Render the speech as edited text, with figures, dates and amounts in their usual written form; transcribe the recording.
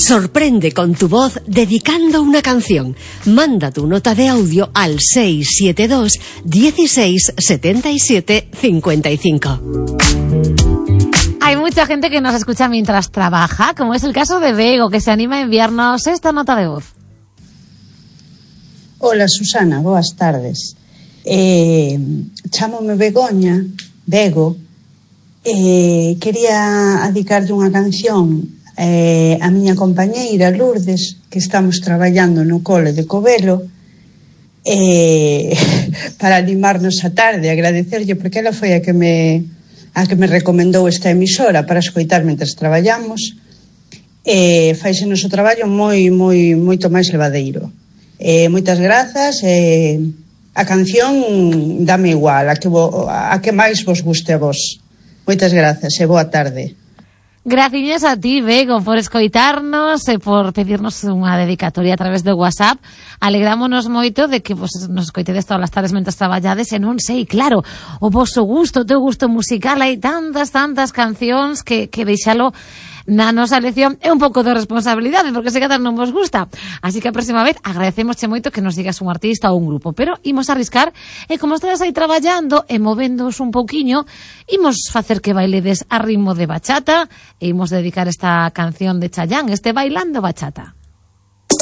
Sorprende con tu voz dedicando una canción. Manda tu nota de audio al 672 16 77 55. Hay mucha gente que nos escucha mientras trabaja, como es el caso de Bego, que se anima a enviarnos esta nota de voz. Hola Susana, boas tardes. Chámome Bego, quería dedicarlle unha canción a miña compañeira Lourdes, que estamos traballando no cole de Covelo, para animarnos a tarde, agradecerlle porque ela foi a que me recomendou esta emisora para escoitar mentres traballamos. Faise noso traballo moito máis levadeiro. Moitas grazas. A canción dame igual, a que máis vos guste a vos. Moitas grazas e boa tarde. Graciñas a ti, Bego, por escoitarnos e por pedirnos unha dedicatoria a través de WhatsApp. Alegrámonos moito de que vos nos escoitedes todas as tardes mentres traballades, e non sei, claro, o vosso gusto, o teu gusto musical, hai tantas cancións que deixalo na nosa elección é un pouco de responsabilidade, porque se cada non vos gusta. Así que a próxima vez agradecemosche moito que nos digas un artista ou un grupo, pero imos arriscar, e como estás aí traballando e movéndoos un pouquiño, imos facer que bailedes a ritmo de bachata, e imos dedicar esta canción de Chayanne, este Bailando Bachata.